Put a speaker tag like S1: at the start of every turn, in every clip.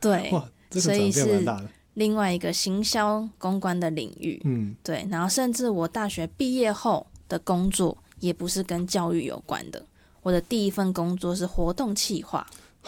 S1: 对，
S2: 哇，这个
S1: 所以
S2: 转变蛮
S1: 是
S2: 大的。
S1: 另外一个行销公关的领域。对，然后甚至我大学毕业后的工作也不是跟教育有关的，我的第一份工作是活动企划。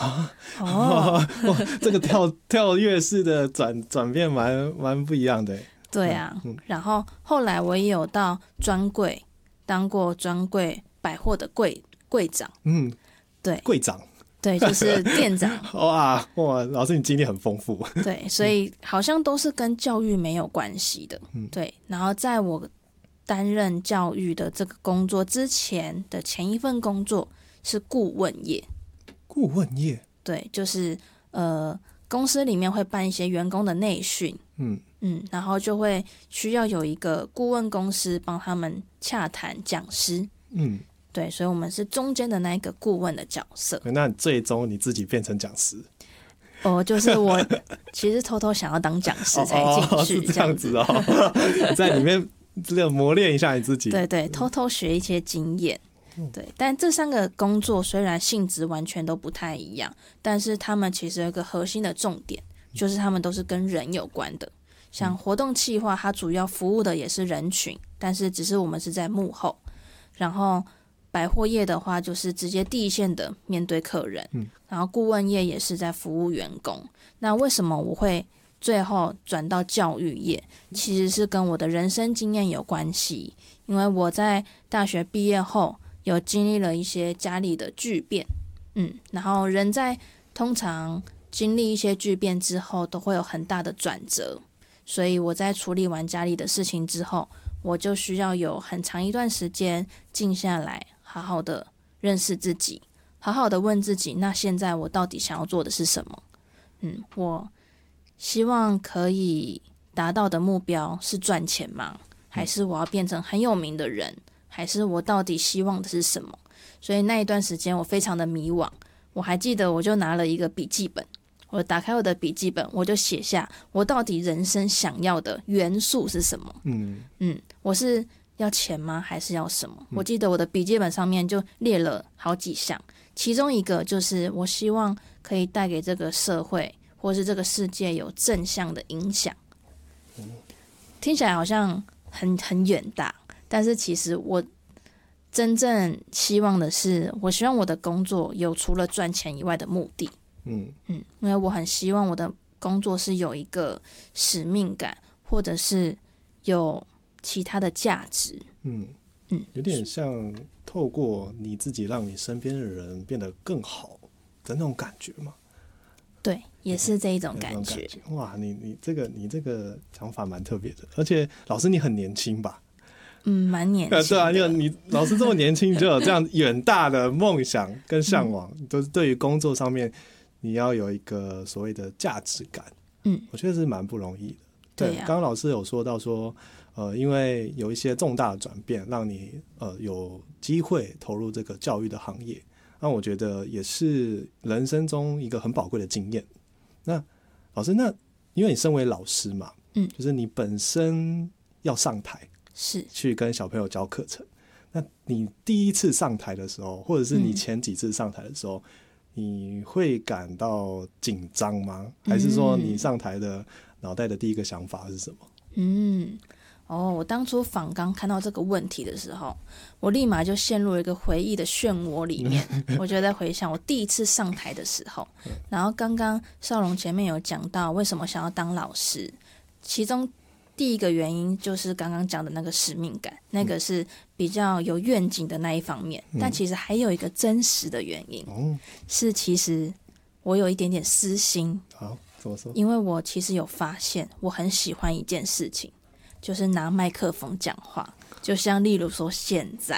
S2: 这个跳跃式的转变蛮不一样的。
S1: 对啊，然后后来我也有到专柜当过专柜百货的柜长。对，
S2: 柜长。
S1: 对，就是店长。
S2: 哇，老师你经历很丰富。
S1: 对，所以好像都是跟教育没有关系的。对，然后在我担任教育的这个工作之前的前一份工作是顾问业。
S2: 顾问业。
S1: 对，就是公司里面会办一些员工的内训。然后就会需要有一个顾问公司帮他们洽谈讲师。对，所以我们是中间的那一个顾问的角色。
S2: 那最终你自己变成讲师？
S1: 就是我其实偷偷想要当讲师才进去。
S2: 是这样子哦。在里面磨练一下你自己。
S1: 对，偷偷学一些经验。对，但这3个工作虽然性质完全都不太一样，但是他们其实有一个核心的重点，就是他们都是跟人有关的。像活动企划，它主要服务的也是人群，但是只是我们是在幕后。然后百货业的话，就是直接第一线的面对客人。然后顾问业也是在服务员工。那为什么我会最后转到教育业？其实是跟我的人生经验有关系。因为我在大学毕业后有经历了一些家里的巨变。然后人在通常经历一些巨变之后都会有很大的转折，所以我在处理完家里的事情之后，我就需要有很长一段时间静下来，好好的认识自己，好好的问自己，那现在我到底想要做的是什么？我希望可以达到的目标是赚钱吗？还是我要变成很有名的人？还是我到底希望的是什么？所以那一段时间我非常的迷惘。我还记得我就拿了一个笔记本，我打开我的笔记本，我就写下我到底人生想要的元素是什么。我是要钱吗？还是要什么？我记得我的笔记本上面就列了好几项，其中一个就是我希望可以带给这个社会或是这个世界有正向的影响。听起来好像很远大，但是其实我真正希望的是，我希望我的工作有除了赚钱以外的目的。因为我很希望我的工作是有一个使命感，或者是有其他的价值。
S2: 有点像透过你自己让你身边的人变得更好的那种感觉吗？
S1: 对，也是这一种感觉。
S2: 哇，你这个想法蛮特别的，而且老师你很年轻吧？
S1: 蛮年轻的。
S2: 对啊，因为你老师这么年轻就有这样远大的梦想跟向往，都是对于工作上面你要有一个所谓的价值感。我觉得是蛮不容易的。对，刚刚老师有说到说，因为有一些重大的转变，让你有机会投入这个教育的行业，那我觉得也是人生中一个很宝贵的经验。那老师，那因为你身为老师嘛，就是你本身要上台，
S1: 是
S2: 去跟小朋友教课程。那你第一次上台的时候，或者是你前几次上台的时候，你会感到紧张吗？还是说你上台的脑袋的第一个想法是什么？
S1: 我当初访纲看到这个问题的时候，我立马就陷入了一个回忆的漩涡里面。我就在回想我第一次上台的时候，然后刚刚少龙前面有讲到为什么想要当老师，其中第一个原因就是刚刚讲的那个使命感，那个是比较有愿景的那一方面。但其实还有一个真实的原因，是其实我有一点点私心。
S2: 好，怎么说？
S1: 因为我其实有发现我很喜欢一件事情，就是拿麦克风讲话，就像例如说现在。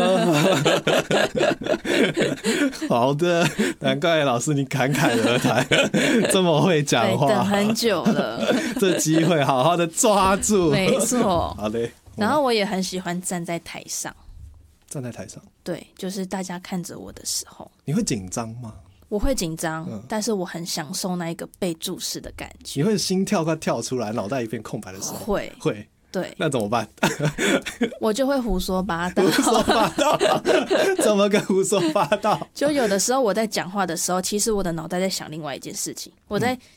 S2: 好的，难怪老师你侃侃而谈，这么会讲话，
S1: 等很久了。
S2: 这机会好好的抓住。
S1: 没错。
S2: 好嘞。
S1: 然后我也很喜欢站在台上。
S2: 站在台上？
S1: 对，就是大家看着我的时候。
S2: 你会紧张吗？
S1: 我会紧张，但是我很享受那一个被注视的感觉。
S2: 你会心跳快跳出来，脑袋一片空白的时候？会。
S1: 对，
S2: 那怎么办？
S1: 我就会胡说八道。
S2: 胡说八道？怎么个胡说八道？
S1: 就有的时候我在讲话的时候，其实我的脑袋在想另外一件事情，我在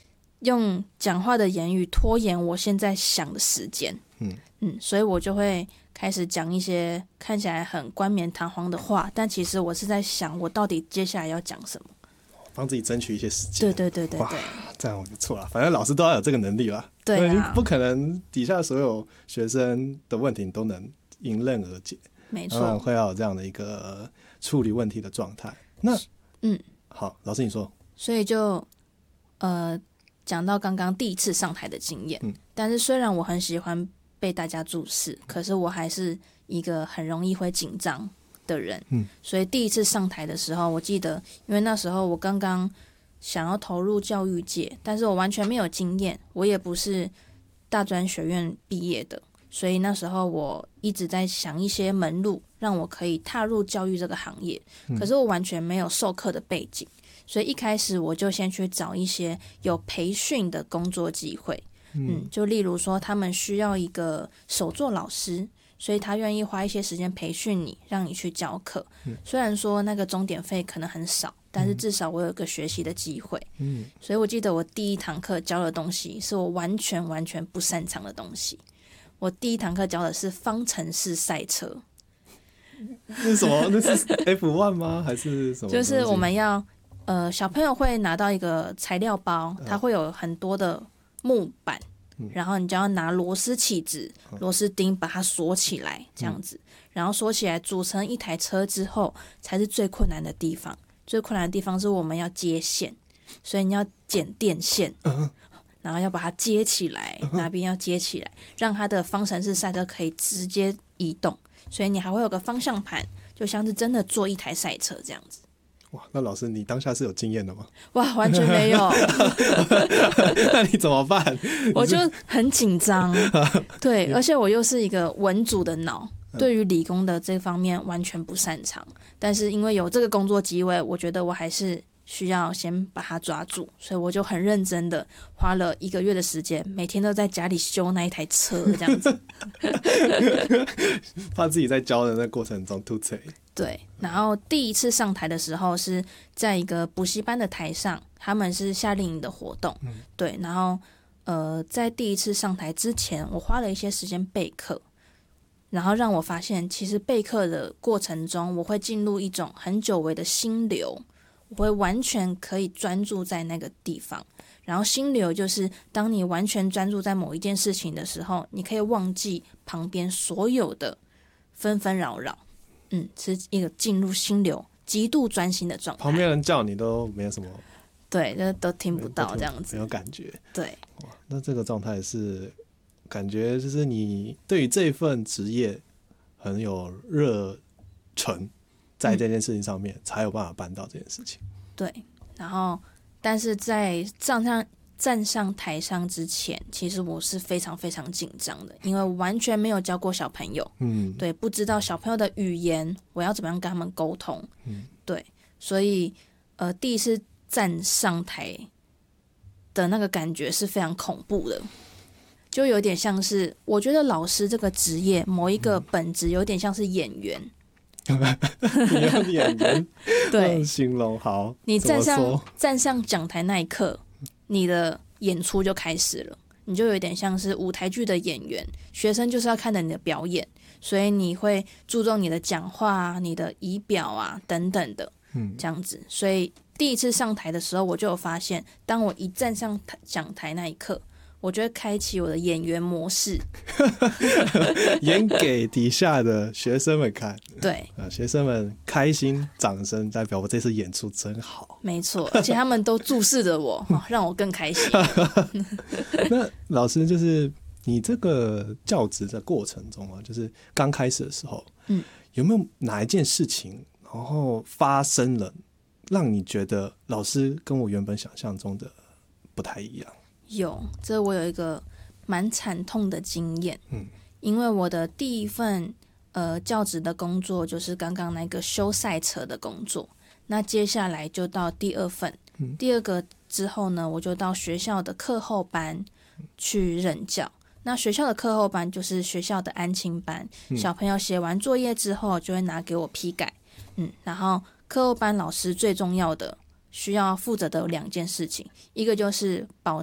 S1: 用讲话的言语拖延我现在想的时间。所以我就会开始讲一些看起来很冠冕堂皇的话，但其实我是在想我到底接下来要讲什么，
S2: 帮自己争取一些时间。
S1: 对，
S2: 哇，这样我就错了。反正老师都要有这个能力啦。
S1: 对啊，
S2: 不可能底下所有学生的问题你都能迎刃而解。
S1: 没错，
S2: 会要有这样的一个处理问题的状态。那好，老师你说。
S1: 所以就讲到刚刚第一次上台的经验，但是虽然我很喜欢被大家注视，可是我还是一个很容易会紧张的人。所以第一次上台的时候，我记得因为那时候我刚刚想要投入教育界，但是我完全没有经验，我也不是大专学院毕业的，所以那时候我一直在想一些门路让我可以踏入教育这个行业，可是我完全没有授课的背景，所以一开始我就先去找一些有培训的工作机会。就例如说他们需要一个手作老师，所以他愿意花一些时间培训你，让你去教课。虽然说那个钟点费可能很少，但是至少我有一个学习的机会。所以我记得我第一堂课教的东西是我完全不擅长的东西。我第一堂课教的是方程式赛车。
S2: 那是什么？那是 F1 吗？还是什么？
S1: 就是我们要小朋友会拿到一个材料包，它会有很多的木板，然后你就要拿螺丝起子、螺丝钉把它锁起来，这样子，然后锁起来组成一台车之后，才是最困难的地方。最困难的地方是我们要接线，所以你要剪电线，然后要把它接起来，哪边要接起来，让它的方程式赛车可以直接移动。所以你还会有个方向盘，就像是真的做一台赛车这样子。
S2: 哇，那老师你当下是有经验的吗？
S1: 哇，完全没有。
S2: 那你怎么办？
S1: 我就很紧张，对，而且我又是一个文组的脑，对于理工的这方面完全不擅长。但是因为有这个工作机会，我觉得我还是需要先把它抓住，所以我就很认真的花了1个月的时间，每天都在家里修那一台车这样子。
S2: 怕自己在教的那过程中吐槽。
S1: 对，然后第一次上台的时候是在一个补习班的台上，他们是夏令营的活动。对，然后在第一次上台之前，我花了一些时间备课，然后让我发现其实备课的过程中，我会进入一种很久违的心流，我会完全可以专注在那个地方。然后心流就是当你完全专注在某一件事情的时候，你可以忘记旁边所有的纷纷扰扰。是一个进入心流极度专心的状态，
S2: 旁边人叫你都没有什么，
S1: 对，都听不到这样子，
S2: 没有感觉。
S1: 对，
S2: 哇，那这个状态是感觉就是你对于这份职业很有热忱，在这件事情上面才有办法办到这件事情。
S1: 对，然后但是在站上台上之前，其实我是非常紧张的，因为完全没有教过小朋友，对，不知道小朋友的语言，我要怎么样跟他们沟通，对，所以第一次站上台的那个感觉是非常恐怖的，就有点像是，我觉得老师这个职业某一个本质有点像是演员。
S2: 你用演员
S1: 对
S2: 形容好，
S1: 你站上讲台那一刻，你的演出就开始了，你就有点像是舞台剧的演员，学生就是要看着你的表演，所以你会注重你的讲话啊、你的仪表啊等等的，这样子。所以第一次上台的时候，我就有发现，当我一站上讲台那一刻，我就会开启我的演员模式，
S2: 演给底下的学生们看。
S1: 对，
S2: 学生们开心，掌声代表我这次演出真好。
S1: 没错，而且他们都注视着我，让我更开心。
S2: 那老师，就是你这个教职的过程中啊，就是刚开始的时候，有没有哪一件事情，然后发生了，让你觉得老师跟我原本想象中的不太一样？
S1: 有，这我有一个蛮惨痛的经验。因为我的第一份教职的工作就是刚刚那个修赛车的工作，那接下来就到第二份，第二个之后呢，我就到学校的课后班去任教。那学校的课后班就是学校的安亲班，小朋友写完作业之后就会拿给我批改。然后课后班老师最重要的需要负责的有2件事情，一个就是保